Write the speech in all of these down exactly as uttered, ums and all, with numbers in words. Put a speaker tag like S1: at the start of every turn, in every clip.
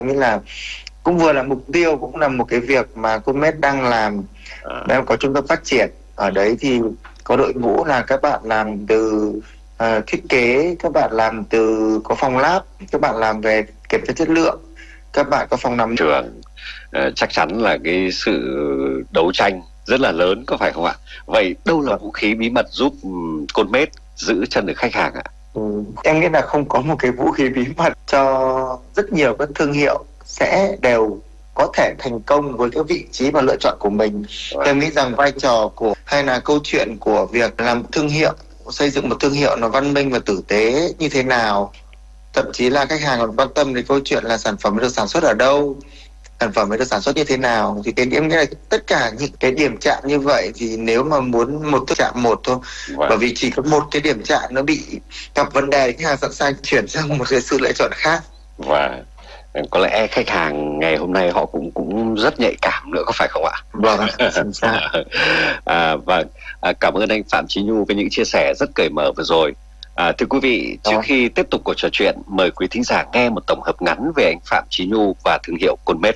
S1: Nghĩa là cũng vừa là mục tiêu, cũng là một cái việc mà Coolmade đang làm. Đang có trung tâm phát triển ở đấy thì có đội ngũ là các bạn làm từ uh, thiết kế, các bạn làm từ có phòng lab, các bạn làm về kiểm tra chất lượng, các bạn có phòng nằm
S2: trường. Uh, chắc chắn là cái sự đấu tranh rất là lớn, có phải không ạ? Vậy đâu là vũ khí bí mật giúp um, Coolmade giữ chân được khách hàng ạ?
S1: Ừ, em nghĩ là không có một cái vũ khí bí mật. Cho rất nhiều các thương hiệu sẽ đều có thể thành công với cái vị trí và lựa chọn của mình.
S2: Wow.
S1: Em nghĩ rằng vai trò của hay là câu chuyện của việc làm thương hiệu, xây dựng một thương hiệu nó văn minh và tử tế như thế nào, thậm chí là khách hàng còn quan tâm đến câu chuyện là sản phẩm được sản xuất ở đâu, sản phẩm mới được sản xuất như thế nào. Thì cái em nghĩ là tất cả những cái điểm chạm như vậy thì nếu mà muốn một chạm một thôi,
S2: wow.
S1: Bởi vì chỉ có một cái điểm chạm nó bị gặp vấn đề, khách hàng sẵn sàng chuyển sang một cái sự lựa chọn khác.
S2: Và wow. Có lẽ khách hàng ngày hôm nay họ cũng cũng rất nhạy cảm nữa, có phải không ạ?
S1: Vâng, chính xác.
S2: à, và à, cảm ơn anh Phạm Chí Nhu với những chia sẻ rất cởi mở vừa rồi. À, thưa quý vị, trước Đó. khi tiếp tục cuộc trò chuyện, mời quý thính giả nghe một tổng hợp ngắn về anh Phạm Chí Nhu và thương hiệu Coolmade.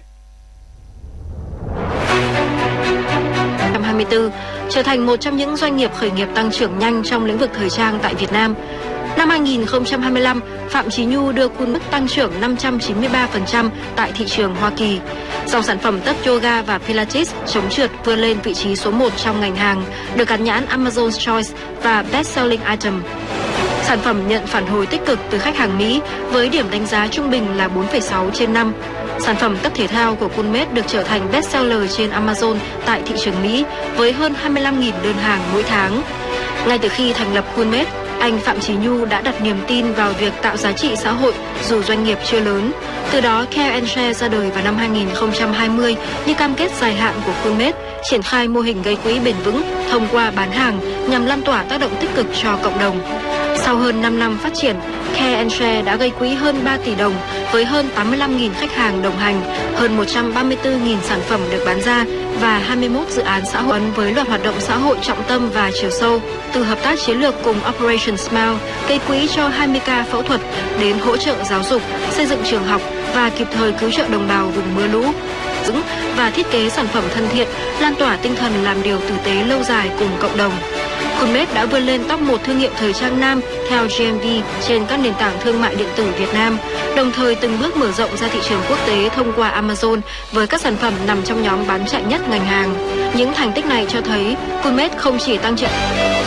S3: năm hai mươi tư trở thành một trong những doanh nghiệp khởi nghiệp tăng trưởng nhanh trong lĩnh vực thời trang tại Việt Nam. Năm hai nghìn không trăm hai mươi lăm, Phạm Chí Nhu đưa Coolmade tăng trưởng năm trăm chín mươi ba phần trăm tại thị trường Hoa Kỳ. Dòng sản phẩm tất yoga và Pilates chống trượt vươn lên vị trí số một trong ngành hàng, được gắn nhãn Amazon's Choice và Best Selling Item. Sản phẩm nhận phản hồi tích cực từ khách hàng Mỹ với điểm đánh giá trung bình là bốn phẩy sáu trên năm. Sản phẩm tất thể thao của Coolmade được trở thành bestseller trên Amazon tại thị trường Mỹ với hơn hai mươi lăm nghìn đơn hàng mỗi tháng. Ngay từ khi thành lập Coolmade, anh Phạm Chí Nhu đã đặt niềm tin vào việc tạo giá trị xã hội dù doanh nghiệp chưa lớn. Từ đó, Care and Share ra đời vào năm hai nghìn không trăm hai mươi như cam kết dài hạn của Coolmade, triển khai mô hình gây quỹ bền vững thông qua bán hàng nhằm lan tỏa tác động tích cực cho cộng đồng. Sau hơn năm năm phát triển, Care and Share đã gây quỹ hơn ba tỷ đồng với hơn tám mươi lăm nghìn khách hàng đồng hành, hơn một trăm ba mươi tư nghìn sản phẩm được bán ra và hai mươi mốt dự án xã hội với loạt hoạt động xã hội trọng tâm và chiều sâu, từ hợp tác chiến lược cùng Operation Smile, gây quỹ cho hai mươi ca phẫu thuật, đến hỗ trợ giáo dục, xây dựng trường học và kịp thời cứu trợ đồng bào vùng mưa lũ, và thiết kế sản phẩm thân thiện, lan tỏa tinh thần làm điều tử tế lâu dài cùng cộng đồng. Coolmade đã vươn lên top một thương hiệu thời trang nam theo giê em vê trên các nền tảng thương mại điện tử Việt Nam, đồng thời từng bước mở rộng ra thị trường quốc tế thông qua Amazon với các sản phẩm nằm trong nhóm bán chạy nhất ngành hàng. Những thành tích này cho thấy Coolmade không chỉ tăng trưởng.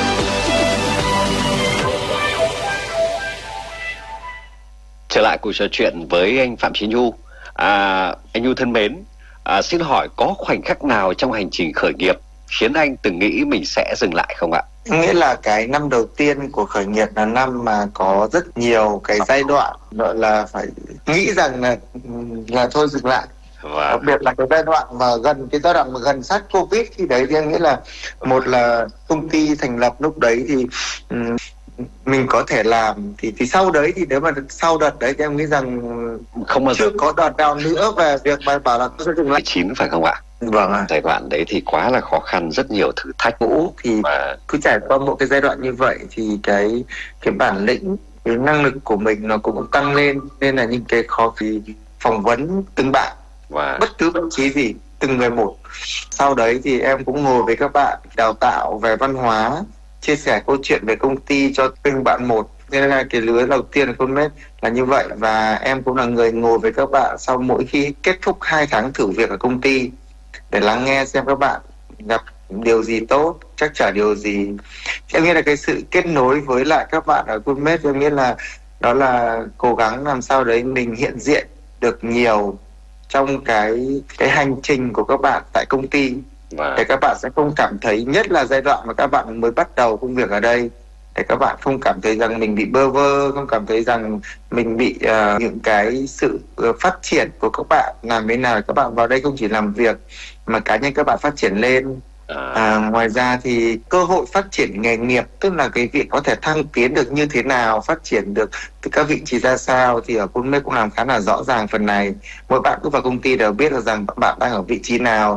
S2: Trở lại cuộc trò chuyện với anh Phạm Chí Nhu. À, anh Nhu thân mến, à, xin hỏi có khoảnh khắc nào trong hành trình khởi nghiệp khiến anh từng nghĩ mình sẽ dừng lại không ạ?
S1: Nghĩa là cái năm đầu tiên của khởi nghiệp là năm mà có rất nhiều cái giai đoạn gọi là phải nghĩ rằng là là thôi dừng lại. Và đặc biệt là cái giai đoạn mà gần cái giai đoạn mà gần sát Covid, khi đấy thì em nghĩ là một là công ty thành lập lúc đấy thì um, mình có thể làm thì thì sau đấy thì nếu mà sau đợt đấy thì em nghĩ rằng
S2: không bao giờ
S1: chưa có đợt nào nữa về việc mà bảo là tôi sẽ dừng lại.
S2: Chín phải không ạ?
S1: Vâng ạ.
S2: Giai đoạn đấy thì quá là khó khăn, rất nhiều thử thách
S1: cũ thì
S2: và...
S1: cứ trải qua một cái giai đoạn như vậy thì cái cái bản lĩnh, cái năng lực của mình nó cũng tăng lên, nên là những cái khó khăn phỏng vấn từng bạn
S2: và...
S1: bất cứ vị trí gì từng người một. Sau đấy thì em cũng ngồi với các bạn đào tạo về văn hóa, chia sẻ câu chuyện về công ty cho từng bạn một. Nên là cái lứa đầu tiên của Coolmade là như vậy, và em cũng là người ngồi với các bạn sau mỗi khi kết thúc hai tháng thử việc ở công ty để lắng nghe xem các bạn gặp điều gì tốt, trắc trở điều gì. Em nghĩ là cái sự kết nối với lại các bạn ở Coolmade, em nghĩ là đó là cố gắng làm sao đấy mình hiện diện được nhiều trong cái cái hành trình của các bạn tại công ty, và... để các bạn sẽ không cảm thấy, nhất là giai đoạn mà các bạn mới bắt đầu công việc ở đây, để các bạn không cảm thấy rằng mình bị bơ vơ, không cảm thấy rằng mình bị uh, những cái sự uh, phát triển của các bạn làm thế nào. Các bạn vào đây không chỉ làm việc mà cá nhân các bạn phát triển lên. À, ngoài ra thì cơ hội phát triển nghề nghiệp, tức là cái việc có thể thăng tiến được như thế nào, phát triển được từ các vị trí ra sao, thì ở Coolmade cũng làm khá là rõ ràng phần này. Mỗi bạn cứ vào công ty đều biết được rằng bạn đang ở vị trí nào.